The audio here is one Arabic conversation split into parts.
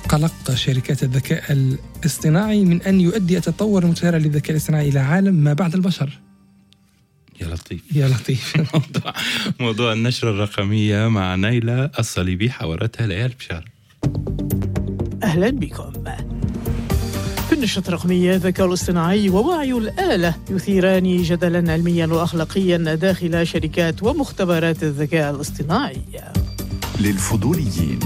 قلق شركات الذكاء الاصطناعي من أن يؤدي التطور المتسارع للذكاء الاصطناعي إلى عالم ما بعد البشر. يا لطيف يا لطيف. موضوع النشرة الرقمية مع نيلة الصليبي، حاورتها ليال بشار. أهلا بكم. في النشرة الرقمية، الذكاء الاصطناعي ووعي الآلة يثيران جدلا علميا وأخلاقيا داخل شركات ومختبرات الذكاء الاصطناعي. للفضوليين،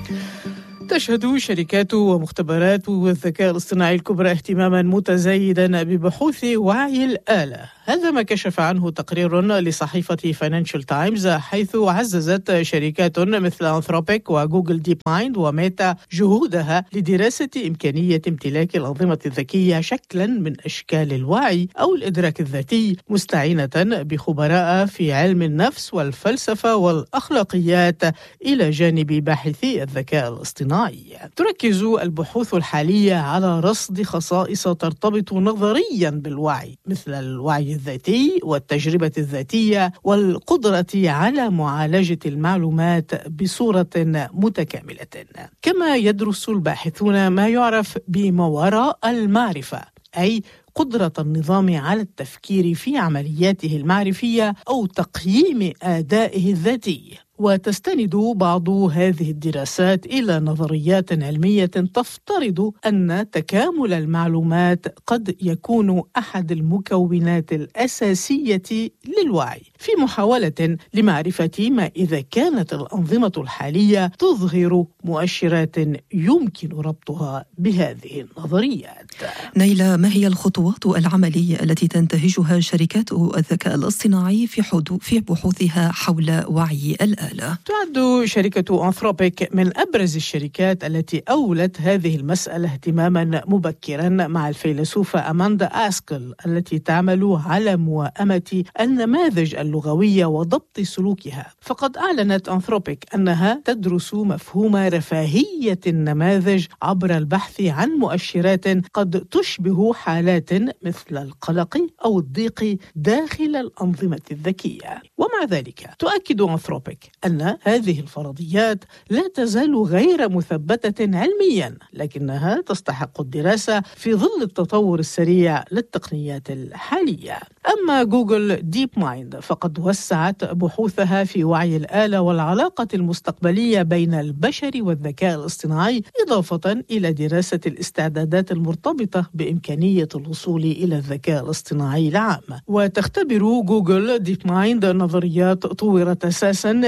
تشهد شركات ومختبرات الذكاء الاصطناعي الكبرى اهتماما متزايدا ببحوث وعي الآلة. هذا ما كشف عنه تقرير لصحيفة فاينانشال تايمز، حيث عززت شركات مثل أنثروبيك وجوجل ديب مايند وميتا جهودها لدراسة إمكانية امتلاك الأنظمة الذكية شكلا من أشكال الوعي أو الإدراك الذاتي، مستعينة بخبراء في علم النفس والفلسفة والأخلاقيات إلى جانب باحثي الذكاء الاصطناعي. تركز البحوث الحالية على رصد خصائص ترتبط نظريا بالوعي، مثل الوعي الذاتي والتجربة الذاتية والقدرة على معالجة المعلومات بصورة متكاملة. كما يدرس الباحثون ما يعرف بماوراء المعرفة، أي قدرة النظام على التفكير في عملياته المعرفية أو تقييم أدائه الذاتي. وتستند بعض هذه الدراسات إلى نظريات علمية تفترض أن تكامل المعلومات قد يكون أحد المكونات الأساسية للوعي، في محاولة لمعرفة ما إذا كانت الأنظمة الحالية تظهر مؤشرات يمكن ربطها بهذه النظريات. نيلة، ما هي الخطوات العملية التي تنتهجها شركات الذكاء الاصطناعي في بحوثها حول وعي الآلة؟ تعد شركة أنثروبيك من أبرز الشركات التي أولت هذه المسألة اهتماما مبكرا مع الفيلسوفة أماندا آسكل، التي تعمل على موائمة النماذج اللغوية وضبط سلوكها. فقد أعلنت أنثروبيك أنها تدرس مفهوم رفاهية النماذج عبر البحث عن مؤشرات قد تشبه حالات مثل القلق أو الضيق داخل الأنظمة الذكية. ومع ذلك تؤكد أنثروبيك أن هذه الفرضيات لا تزال غير مثبتة علميا، لكنها تستحق الدراسة في ظل التطور السريع للتقنيات الحالية. أما جوجل ديب مايند فقد وسعت بحوثها في وعي الآلة والعلاقة المستقبلية بين البشر والذكاء الاصطناعي، إضافة إلى دراسة الاستعدادات المرتبطة بإمكانية الوصول إلى الذكاء الاصطناعي العام. وتختبر جوجل ديب مايند نظريات طورت أساسا